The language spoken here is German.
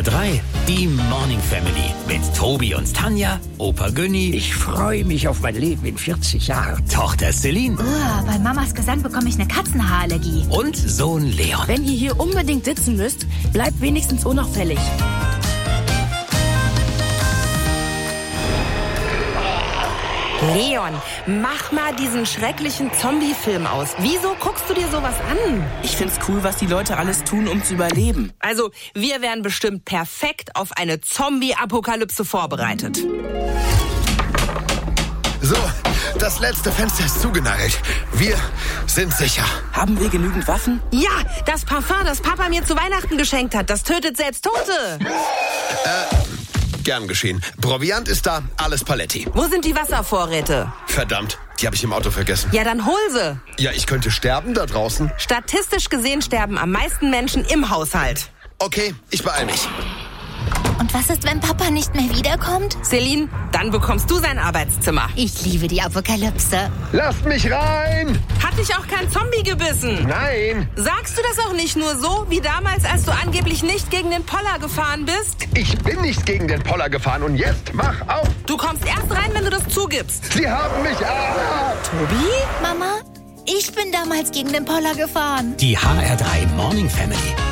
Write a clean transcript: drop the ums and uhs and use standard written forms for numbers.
HR3, die Morning Family mit Tobi und Tanja, Opa Günni. Ich freue mich auf mein Leben in 40 Jahren. Tochter Celine. Bei Mamas Gesang bekomme ich eine Katzenhaarallergie. Und Sohn Leon. Wenn ihr hier unbedingt sitzen müsst, bleibt wenigstens unauffällig. Leon, mach mal diesen schrecklichen Zombie-Film aus. Wieso guckst du dir sowas an? Ich find's cool, was die Leute alles tun, um zu überleben. Also, wir wären bestimmt perfekt auf eine Zombie-Apokalypse vorbereitet. So, das letzte Fenster ist zugenagelt. Wir sind sicher. Haben wir genügend Waffen? Ja, das Parfum, das Papa mir zu Weihnachten geschenkt hat, das tötet selbst Tote. Gern geschehen. Proviant ist da, alles Paletti. Wo sind die Wasservorräte? Verdammt, die habe ich im Auto vergessen. Ja, dann hol sie. Ja, ich könnte sterben da draußen. Statistisch gesehen sterben am meisten Menschen im Haushalt. Okay, ich beeil mich. Und was ist, wenn Papa nicht mehr wiederkommt? Celine, dann bekommst du sein Arbeitszimmer. Ich liebe die Apokalypse. Lasst mich rein! Hat dich auch kein Zombie gebissen? Nein! Sagst du das auch nicht nur so, wie damals, als du angeblich nicht gegen den Poller gefahren bist? Ich bin nicht gegen den Poller gefahren und jetzt mach auf! Du kommst erst rein, wenn du das zugibst. Sie haben mich... Tobi? Mama, ich bin damals gegen den Poller gefahren. Die HR3 Morning Family.